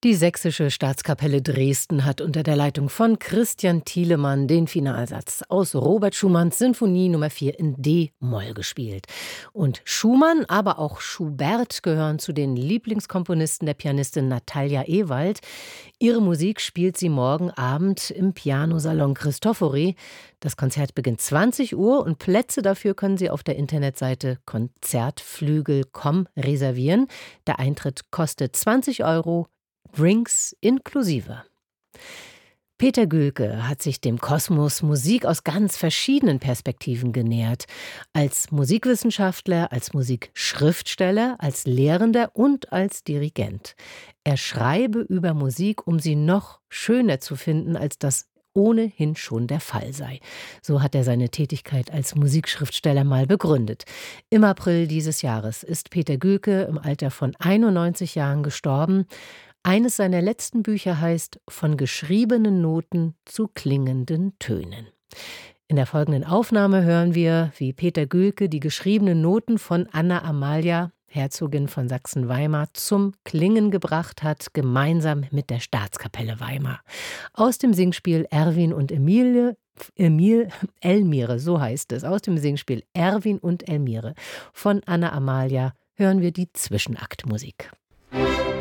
Die Sächsische Staatskapelle Dresden hat unter der Leitung von Christian Thielemann den Finalsatz aus Robert Schumanns Sinfonie Nummer 4 in D-Moll gespielt. Und Schumann, aber auch Schubert gehören zu den Lieblingskomponisten der Pianistin Natalia Ewald. Ihre Musik spielt sie morgen Abend im Pianosalon Cristofori. Das Konzert beginnt 20 Uhr und Plätze dafür können Sie auf der Internetseite konzertflügel.com reservieren. Der Eintritt kostet 20 Euro. Drinks inklusive. Peter Gülke hat sich dem Kosmos Musik aus ganz verschiedenen Perspektiven genähert. Als Musikwissenschaftler, als Musikschriftsteller, als Lehrender und als Dirigent. Er schreibe über Musik, um sie noch schöner zu finden, als das ohnehin schon der Fall sei. So hat er seine Tätigkeit als Musikschriftsteller mal begründet. Im April dieses Jahres ist Peter Gülke im Alter von 91 Jahren gestorben. Eines seiner letzten Bücher heißt »Von geschriebenen Noten zu klingenden Tönen«. In der folgenden Aufnahme hören wir, wie Peter Gülke die geschriebenen Noten von Anna Amalia, Herzogin von Sachsen-Weimar, zum Klingen gebracht hat, gemeinsam mit der Staatskapelle Weimar. Aus dem Singspiel Erwin und Elmire, so heißt es, aus dem Singspiel Erwin und Elmire von Anna Amalia hören wir die Zwischenaktmusik.